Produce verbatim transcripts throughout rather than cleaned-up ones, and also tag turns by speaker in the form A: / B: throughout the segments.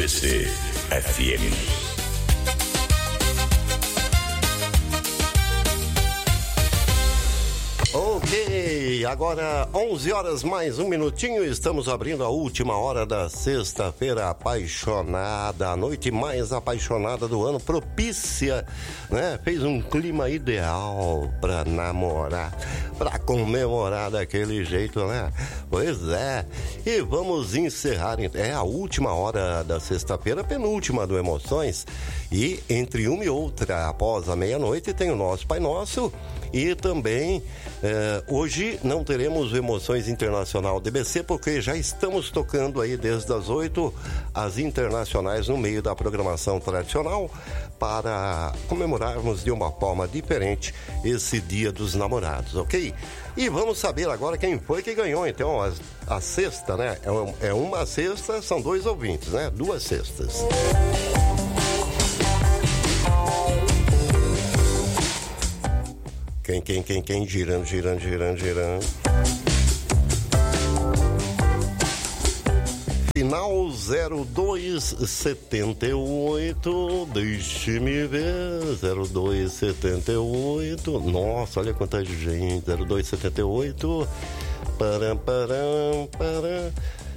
A: B C F M.
B: Ok, agora onze horas mais um minutinho, estamos abrindo a última hora da sexta-feira apaixonada, a noite mais apaixonada do ano, propícia, né? Fez um clima ideal pra namorar, pra comemorar daquele jeito, né? Pois é, e vamos encerrar, é a última hora da sexta-feira, penúltima do Emoções, e entre uma e outra, após a meia-noite, tem o nosso Pai Nosso. E também, eh, hoje não teremos o Emoções Internacional D B C, porque já estamos tocando aí desde as oito as internacionais no meio da programação tradicional, para comemorarmos de uma forma diferente esse Dia dos Namorados, ok? E vamos saber agora quem foi que ganhou, então, a, a sexta, né? É, um, é uma cesta, são dois ouvintes, né? Duas cestas. Quem, quem, quem, quem, girando, girando, girando, girando. Final zero dois setenta e oito, deixe-me ver, zero dois setenta e oito, nossa, olha quanta gente, zero dois setenta e oito, param, param, param,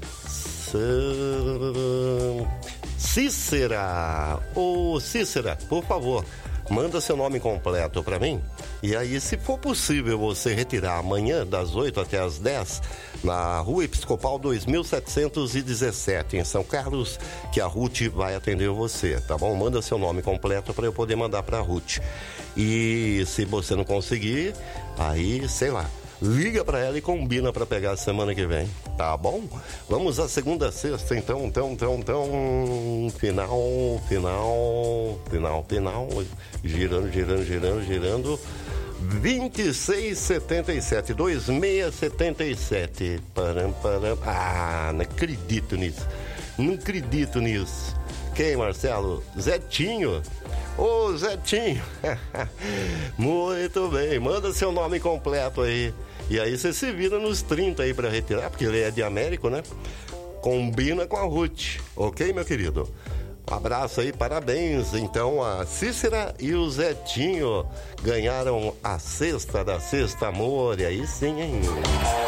B: Cícera, ô Cícera, por favor, manda seu nome completo para mim. E aí, se for possível você retirar amanhã, das oito até as dez, na Rua Episcopal dois mil setecentos e dezessete, em São Carlos, que a Ruth vai atender você, tá bom? Manda seu nome completo para eu poder mandar para a Ruth. E se você não conseguir, aí, sei lá, liga para ela e combina para pegar a semana que vem, tá bom? Vamos à segunda sexta, então, então, então, então, final, final, final, final, girando, girando, girando, girando, vinte e seis setenta e sete, vinte e seis setenta e sete, param, param, ah, não acredito nisso, não acredito nisso. Quem, Marcelo? Zetinho? Ô, Zetinho, muito bem, manda seu nome completo aí. E aí você se vira nos trinta aí pra retirar, porque ele é de Américo, né? Combina com a Ruth, ok, meu querido? Um abraço aí, parabéns. Então a Cícera e o Zetinho ganharam a cesta da Sexta Amor, e aí sim, hein?